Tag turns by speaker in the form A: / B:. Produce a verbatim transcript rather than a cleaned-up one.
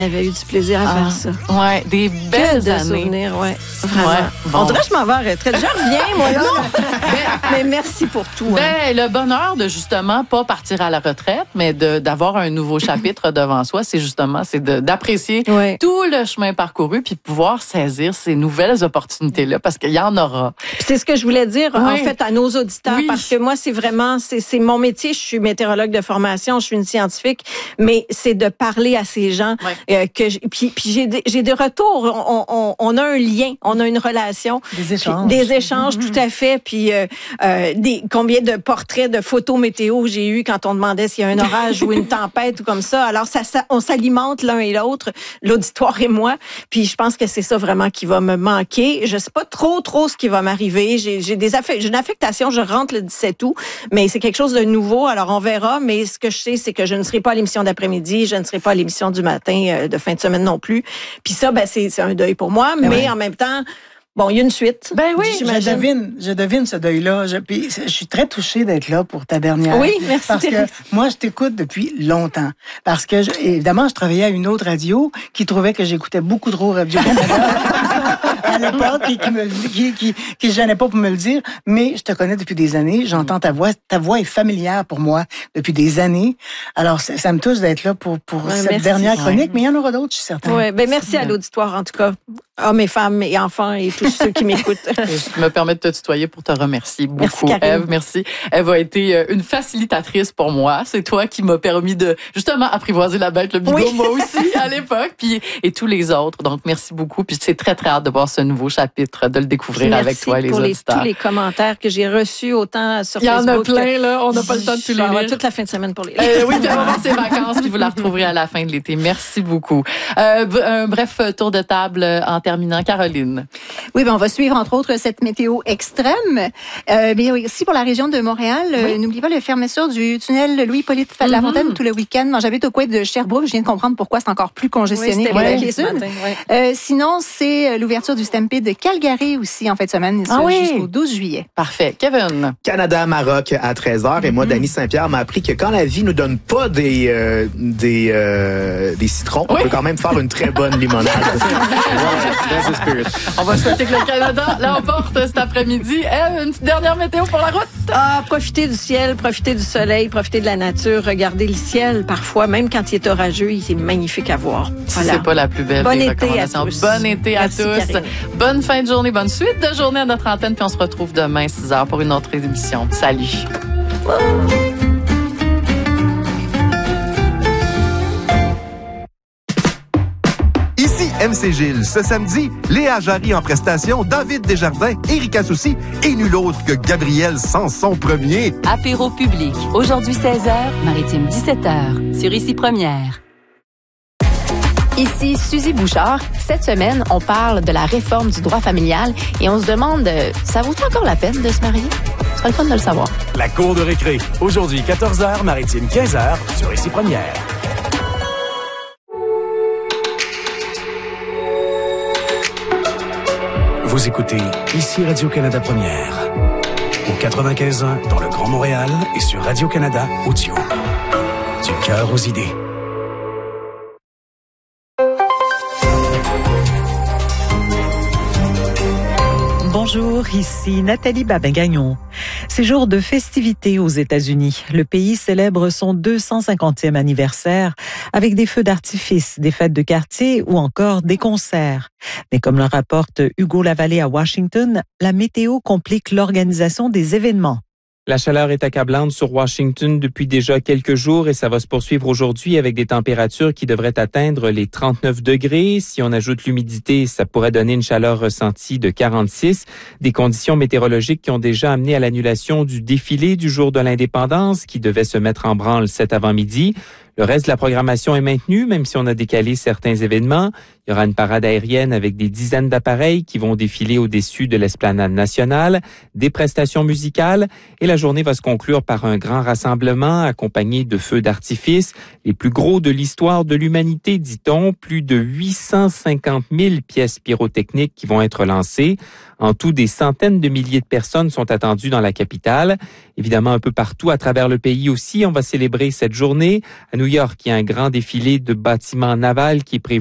A: J'avais eu du plaisir à
B: ah,
A: faire ça.
B: Ouais, des belles
A: de
B: années.
A: souvenirs, ouais. Vraiment.
B: Ouais, bon.
A: On dirait que je m'en vais en retraite. Je reviens, moi, là. mais, mais merci pour tout.
B: Ben,
A: hein.
B: le bonheur de justement pas partir à la retraite, mais de, d'avoir un nouveau chapitre devant soi, c'est justement c'est de, d'apprécier
A: ouais.
B: tout le chemin parcouru puis de pouvoir saisir ces nouvelles opportunités-là parce qu'il y en aura.
A: Puis c'est ce que je voulais dire,
B: oui.
A: en fait, à nos auditeurs,
B: oui.
A: parce que moi, c'est vraiment, c'est, c'est mon métier. Je suis météorologue de formation, je suis une scientifique, mais c'est de parler à ces gens.
B: Ouais.
A: Euh, que je, puis, puis j'ai, des, j'ai des retours. On, on, on a un lien, on a une relation.
C: Des échanges.
A: Puis, des échanges, mm-hmm. tout à fait. Puis euh, euh, des, combien de portraits de photos météo j'ai eu quand on demandait s'il y a un orage ou une tempête ou comme ça. Alors, ça, ça, on s'alimente l'un et l'autre, l'auditoire et moi. Puis je pense que c'est ça vraiment qui va me manquer. Je sais pas trop, trop ce qui va m'arriver. J'ai, j'ai, des affe- j'ai une affectation, je rentre le dix-sept août, mais c'est quelque chose de nouveau. Alors, on verra. Mais ce que je sais, c'est que je ne serai pas à l'émission d'après-midi, je ne serai pas à l'émission du matin euh, de fin de semaine non plus. Puis ça, ben, c'est, c'est un deuil pour moi. Ben mais ouais. en même temps, bon, il y a une suite.
B: Ben oui,
C: je devine, je devine ce deuil-là. Je, puis, je suis très touchée d'être là pour ta dernière.
A: Oui, merci.
C: Parce que moi, je t'écoute depuis longtemps. Parce que, je, évidemment, je travaillais à une autre radio qui trouvait que j'écoutais beaucoup trop Radio-Canada à l'époque et qui me, qui, qui, qui se gênait pas pour me le dire. Mais je te connais depuis des années. J'entends ta voix. Ta voix est familière pour moi depuis des années. Alors, ça, ça me touche d'être là pour, pour
A: ouais,
C: cette
A: merci.
C: dernière chronique.
B: Ouais.
C: Mais il y en aura d'autres, je suis certaine.
A: Oui, ben merci à l'auditoire, en tout cas. Hommes et femmes et enfants et tous ceux qui m'écoutent.
B: Je me permets de te tutoyer pour te remercier beaucoup,
A: merci,
B: Ève. Merci. Ève a été une facilitatrice pour moi. C'est toi qui m'as permis de, justement, apprivoiser la bête, le bigot, oui. moi aussi, à l'époque, puis et tous les autres. Donc, merci beaucoup. Puis c'est très, très hâte de voir ce nouveau chapitre, de le découvrir
A: merci
B: avec toi et les
A: pour
B: auditeurs.
A: Merci pour tous les commentaires que j'ai reçus, autant sur
B: Il y
A: Facebook.
B: Il y en a plein, là. On n'a pas le temps de tous les lire.
A: Toute la fin de semaine pour les lire.
B: Euh, oui, puis on va voir ses vacances, puis vous la retrouverez à la fin de l'été. Merci beaucoup. Euh, un bref tour de table en terminant. Caroline.
D: Oui, ben on va suivre entre autres cette météo extrême. Euh, mais aussi pour la région de Montréal, oui. euh, n'oubliez pas la fermeture du tunnel Louis-Hippolyte Lafontaine mm-hmm. tout le week-end. Moi, j'habite au coin de Sherbrooke. Je viens de comprendre pourquoi c'est encore plus congestionné
A: oui,
D: que d'habitude.
A: Oui.
D: Euh, sinon, c'est l'ouverture du Stampede de Calgary aussi en fin de semaine
B: ah oui.
D: jusqu'au douze juillet.
B: Parfait. Kevin.
E: Canada-Maroc à treize heures. Mm-hmm. Et moi, Dany Saint-Pierre m'a appris que quand la vie nous donne pas des euh, des euh, des citrons, oui. on peut quand même faire une très bonne limonade.
B: ouais, on va souhaiter que le Canada l'emporte cet après-midi. Ève, une petite dernière météo pour la route.
A: Ah, profitez du ciel, profitez du soleil, profitez de la nature. Regardez le ciel. Parfois, même quand il est orageux, il est magnifique à voir.
B: Voilà. C'est pas la plus belle
A: bon
B: des
A: été
B: recommandations.
A: À tous.
B: Bon été à
A: Merci,
B: tous.
A: Karine.
B: Bonne fin de journée, bonne suite de journée à notre antenne. Puis on se retrouve demain, six heures, pour une autre émission. Salut. Oh.
F: M C Gilles. Ce samedi, Léa Jarry en prestation, David Desjardins, Éric Soucy et nul autre que Gabriel Sanson Premier.
G: Apéro public. Aujourd'hui seize heures, Maritime dix-sept heures. Sur Ici Première.
H: Ici Suzy Bouchard. Cette semaine, on parle de la réforme du droit familial et on se demande, ça vaut encore la peine de se marier? Ce serait le fun de le savoir.
I: La cour de récré. Aujourd'hui, quatorze heures, Maritime quinze heures, sur Ici Première. Vous écoutez Ici Radio-Canada Première. Au quatre-vingt-quinze ans dans le Grand Montréal et sur Radio-Canada Audio. Du cœur aux idées.
J: Bonjour, ici Nathalie Babin-Gagnon. C'est jour de festivités aux États-Unis. Le pays célèbre son deux cent cinquantième anniversaire avec des feux d'artifice, des fêtes de quartier ou encore des concerts. Mais comme le rapporte Hugo Lavallée à Washington, la météo complique l'organisation des événements.
K: La chaleur est accablante sur Washington depuis déjà quelques jours et ça va se poursuivre aujourd'hui avec des températures qui devraient atteindre les trente-neuf degrés. Si on ajoute l'humidité, ça pourrait donner une chaleur ressentie de quarante-six. Des conditions météorologiques qui ont déjà amené à l'annulation du défilé du jour de l'indépendance qui devait se mettre en branle cet avant-midi. Le reste de la programmation est maintenu, même si on a décalé certains événements. Il y aura une parade aérienne avec des dizaines d'appareils qui vont défiler au-dessus de l'esplanade nationale, des prestations musicales et la journée va se conclure par un grand rassemblement accompagné de feux d'artifice, les plus gros de l'histoire de l'humanité, dit-on, plus de huit cent cinquante mille pièces pyrotechniques qui vont être lancées. En tout, des centaines de milliers de personnes sont attendues dans la capitale. Évidemment, un peu partout à travers le pays aussi, on va célébrer cette journée. À New York, il y a un grand défilé de bâtiments navals qui est prévu